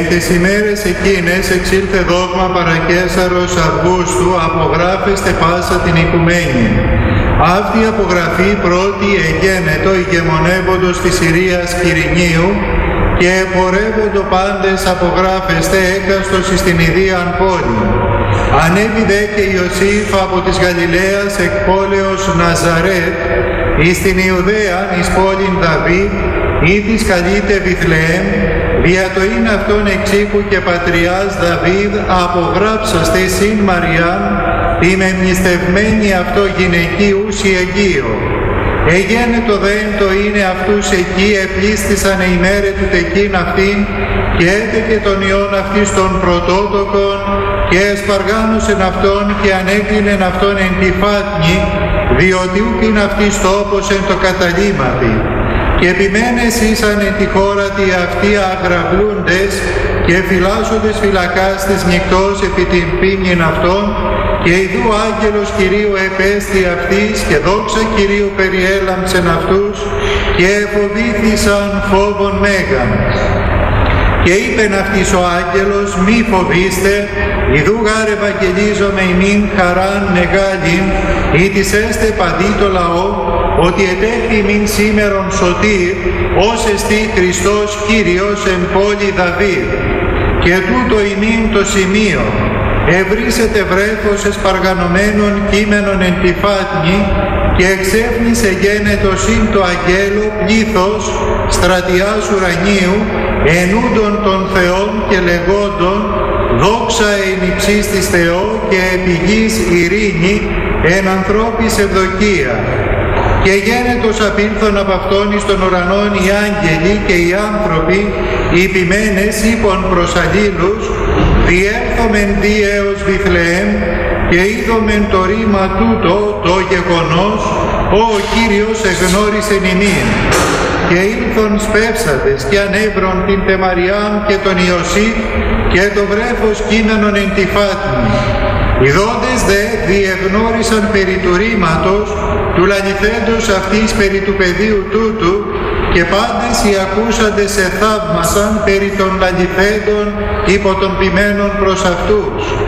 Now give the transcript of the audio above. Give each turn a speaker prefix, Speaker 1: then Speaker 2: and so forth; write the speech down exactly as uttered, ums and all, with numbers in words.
Speaker 1: Εν τις ημέρες εκείνες εξήλθε δόγμα παρακέσαρος Αυγούστου, απογράφεστε πάσα την οικουμένη. Αυτή η απογραφή πρώτη εγένετο ηγεμονεύοντος της Συρίας Κυρινίου και πορεύοντο πάντες απογράφεστε έκαστος εις την ιδίαν πόλη. Ανέβη δε και Ιωσήφ από της Γαλιλαίας εκ πόλεως Ναζαρέτ εις την Ιουδαίαν εις πόλην Δαβίδ ή της καλείται Βιθλεέμ, δια το είναι αυτόν εξήκου και πατριάς Δαβίδ απογράψαστε συν Μαριάν τη μεμνηστευμένη αυτό γυναικείου Σιεγείο. Εγένετο δέν το είναι αυτούς εκεί επλήστησαν η μέρε του τεκείν αυτήν και έτεκε τον ιόν αυτής των πρωτότοκων και εσπαργάνωσεν αυτόν και ανέκλεινεν αυτόν εν τη φάτνη, διότι ούκειν αυτής τόπος εν το καταλήμματι. Και επιμένες ήσαν εν τη χώρα τη αυτοί αγραβλούντες και φυλάσσοντες φυλακάς της νυχτός επί την πίνην αυτών, και ειδού άγγελος Κυρίου επέστη αυτής και δόξα Κυρίου περιέλαμψεν αυτούς και εφοβήθησαν φόβον μέγαν. Και είπεν αυτής ο άγγελος, μη φοβήστε, ειδού γάρ ευαγγελίζομαι ημίν χαράν μεγάλην, ή της έστε παντί το λαό, ότι ετέχθη ημίν σήμερον σωτήρ, ως εστί Χριστός Κύριος εν πόλη Δαβίδ. Και τούτο ημίν το σημείο, ευρύσετε βρέφος εσπαργανωμένων κείμενων εν τη φάτνη, και εξέφνησε γένετο συν το αγγέλο πλήθος στρατιάς ουρανίου, ενούντων των Θεών και λεγόντων, δόξα εν υψής της Θεό και επί γης ειρήνη, εν ανθρώπης ευδοκία. Και γένετος απήλθον από αυτόν εις των ουρανών οι άγγελοι και οι άνθρωποι, οι ποιμένες ύπων προς αλλήλους, διέλθομεν δι έως Βιθλεέμ, και είδομεν το ρήμα τούτο, το γεγονός, ο Κύριος εγνώρισεν ημίν. Και ήλθον σπεύσαντες και ανέβρον την Τεμαριάμ και τον Ιωσήφ και το βρέφος κείμενον εν τη φάτνη. Οι δόντες δε διεγνώρισαν περί του ρήματος, του λαληθέντος αυτής περί του πεδίου τούτου, και πάντες οι ακούσαντες εθαύμασαν περί των λαληθέντων υπό των ποιμένων προς αυτούς.